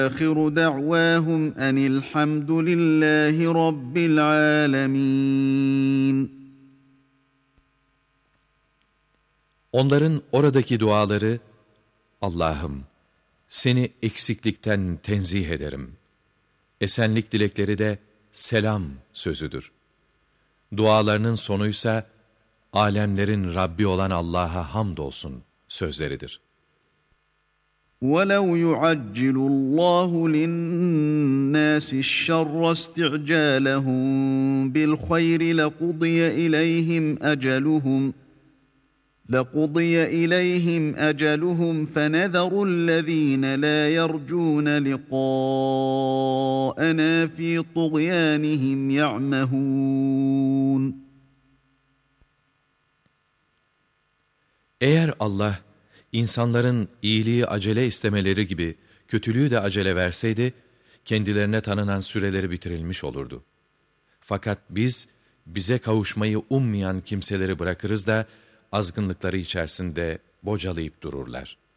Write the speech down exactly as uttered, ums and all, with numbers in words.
آخر دعواهم أن الحمد لله رب العالمين. Onların oradaki duaları, Allah'ım, seni eksiklikten tenzih ederim. Esenlik dilekleri de selam sözüdür. Dualarının sonuysa, alemlerin Rabbi olan Allah'a hamdolsun sözleridir. وَلَوْ يُعَجِّلُ اللّٰهُ لِلنَّاسِ الشَّرَّ اسْتِعْجَالَهُم بِالْخَيْرِ لَقُضِيَ إِلَيْهِمْ أَجَلُهُمْ لَقُضِيَ إِلَيْهِمْ أَجَلُهُمْ فَنَذَرُ الَّذ۪ينَ لَا يَرْجُونَ لِقَاءَنَا ف۪ي طُغْيَانِهِمْ يَعْمَهُونَ. Eğer Allah, insanların iyiliği acele istemeleri gibi kötülüğü de acele verseydi, kendilerine tanınan süreleri bitirilmiş olurdu. Fakat biz, bize kavuşmayı ummayan kimseleri bırakırız da, azgınlıkları içerisinde bocalayıp dururlar.